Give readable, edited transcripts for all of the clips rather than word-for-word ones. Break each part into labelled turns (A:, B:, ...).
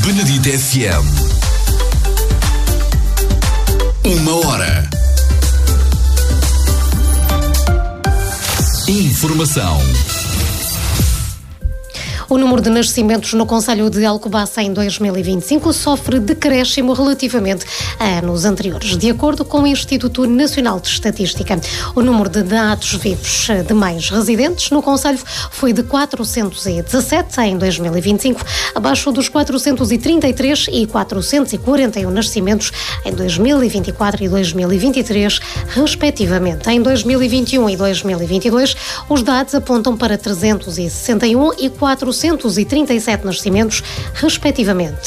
A: Benedita FM. 1 hora. Informação.
B: O número de nascimentos no concelho de Alcobaça em 2025 sofre decréscimo relativamente a anos anteriores. De acordo com o Instituto Nacional de Estatística, o número de dados vivos de mães residentes no concelho foi de 417 em 2025, abaixo dos 433 e 441 nascimentos em 2024 e 2023, respectivamente. Em 2021 e 2022, os dados apontam para 361 e 437 nascimentos, respectivamente.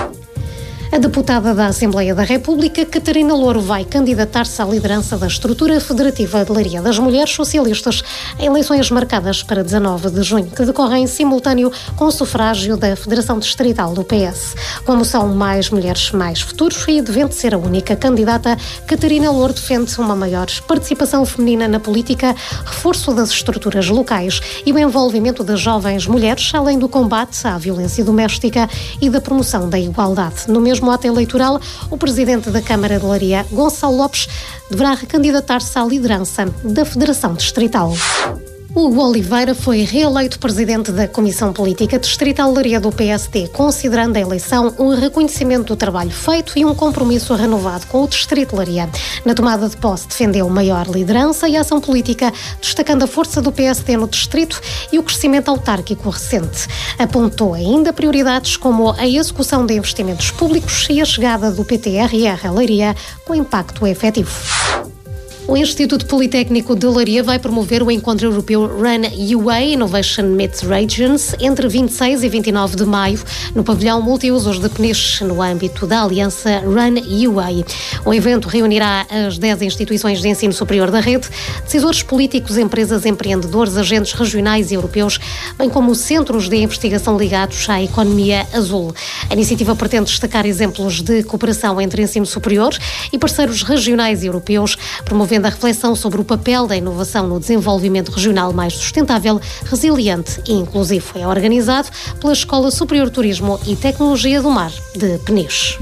B: A deputada da Assembleia da República, Catarina Louro, vai candidatar-se à liderança da estrutura federativa de Leiria das Mulheres Socialistas em eleições marcadas para 19 de junho, que decorrem em simultâneo com o sufrágio da Federação Distrital do PS. Como são mais mulheres, mais futuros, e devendo ser a única candidata, Catarina Louro defende uma maior participação feminina na política, reforço das estruturas locais e o envolvimento das jovens mulheres, além do combate à violência doméstica e da promoção da igualdade. No mesmo ato eleitoral, o presidente da Câmara de Leiria, Gonçalo Lopes, deverá recandidatar-se à liderança da Federação Distrital. Hugo Oliveira foi reeleito presidente da Comissão Política Distrital Leiria do PSD, considerando a eleição um reconhecimento do trabalho feito e um compromisso renovado com o Distrito de Leiria. Na tomada de posse, defendeu maior liderança e ação política, destacando a força do PSD no Distrito e o crescimento autárquico recente. Apontou ainda prioridades como a execução de investimentos públicos e a chegada do PTRR a Leiria com impacto efetivo. O Instituto Politécnico de Leiria vai promover o encontro europeu Run UA Innovation Meets Regions entre 26 e 29 de maio no pavilhão multiusos de Peniche, no âmbito da aliança Run UA. O evento reunirá as 10 instituições de ensino superior da rede, decisores políticos, empresas, empreendedores, agentes regionais e europeus, bem como centros de investigação ligados à economia azul. A iniciativa pretende destacar exemplos de cooperação entre ensino superior e parceiros regionais e europeus, promovendo a reflexão sobre o papel da inovação no desenvolvimento regional mais sustentável, resiliente e inclusivo. É organizado pela Escola Superior de Turismo e Tecnologia do Mar de Peniche.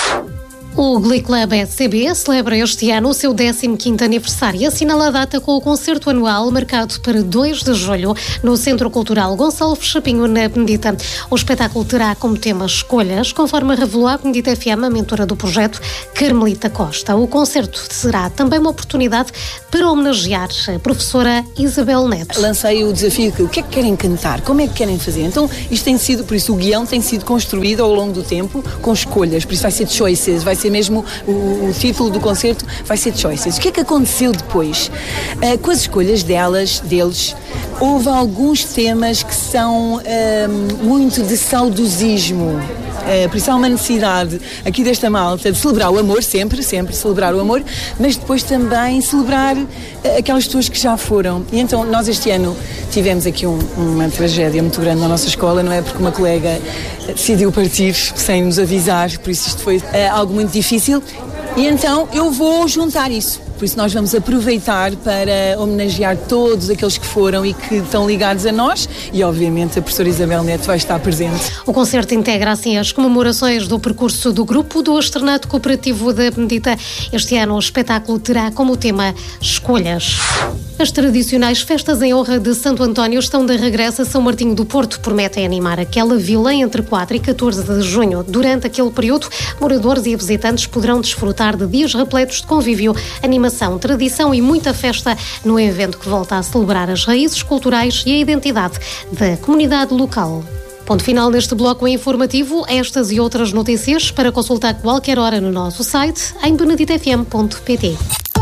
B: O Glee Club SCB celebra este ano o seu 15º aniversário e assinala a data com o concerto anual marcado para 2 de julho no Centro Cultural Gonçalo Chapinho, na Benedita. O espetáculo terá como tema escolhas, conforme revelou a Benedita FM, a mentora do projeto, Carmelita Costa. O concerto será também uma oportunidade para homenagear a professora Isabel Neto.
C: Lancei o desafio que o que é que querem cantar, como é que querem fazer. Então isto tem sido, por isso o guião tem sido construído ao longo do tempo com escolhas, por isso vai ser choices, vai ser mesmo o título do concerto, vai ser choices. O que é que aconteceu depois? Com as escolhas deles, houve alguns temas que são muito de saudosismo. Por isso há uma necessidade aqui desta malta de celebrar o amor, sempre celebrar o amor, mas depois também celebrar aquelas pessoas que já foram. E então nós este ano tivemos aqui uma tragédia muito grande na nossa escola, não é? Porque uma colega decidiu partir sem nos avisar, por isso isto foi algo muito difícil. E então eu vou juntar isso. Por isso nós vamos aproveitar para homenagear todos aqueles que foram e que estão ligados a nós e, obviamente, a professora Isabel Neto vai estar presente.
B: O concerto integra, assim, as comemorações do percurso do grupo do Externato Cooperativo da Benedita. Este ano o espetáculo terá como tema Escolhas. As tradicionais festas em honra de Santo António estão de regresso a São Martinho do Porto. Prometem animar aquela vila entre 4 e 14 de junho. Durante aquele período, moradores e visitantes poderão desfrutar de dias repletos de convívio, animação, tradição e muita festa no evento que volta a celebrar as raízes culturais e a identidade da comunidade local. Ponto final neste bloco informativo. Estas e outras notícias para consultar qualquer hora no nosso site em beneditafm.pt.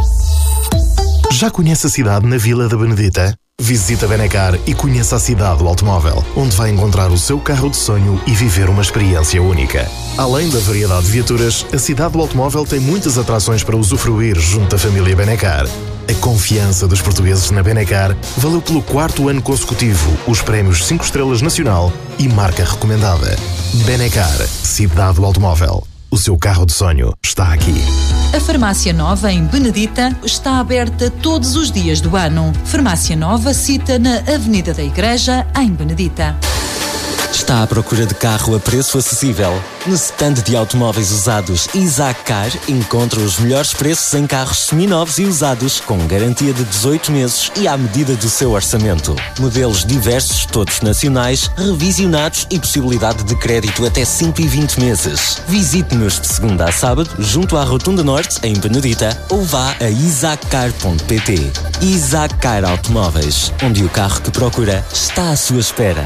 D: Já conhece a cidade na Vila da Benedita? Visite a Benecar e conheça a cidade do automóvel, onde vai encontrar o seu carro de sonho e viver uma experiência única. Além da variedade de viaturas, a cidade do automóvel tem muitas atrações para usufruir junto da família Benecar. A confiança dos portugueses na Benecar valeu pelo 4º ano consecutivo os prémios 5 estrelas nacional e marca recomendada. Benecar, cidade do automóvel. O seu carro de sonho está aqui.
E: A Farmácia Nova, em Benedita, está aberta todos os dias do ano. Farmácia Nova, cita na Avenida da Igreja, em Benedita.
F: Está à procura de carro a preço acessível? No stand de automóveis usados Isaac Car encontra os melhores preços em carros seminovos e usados com garantia de 18 meses e à medida do seu orçamento. Modelos diversos, todos nacionais, revisionados e possibilidade de crédito até 120 meses. Visite-nos de segunda a sábado junto à Rotunda Norte, em Benedita, ou vá a isaaccar.pt. Isaac Car Automóveis, onde o carro que procura está à sua espera.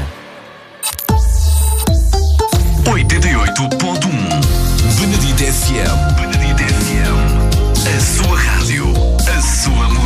A: 88.1 Benedita FM. Benedita FM. A sua rádio. A sua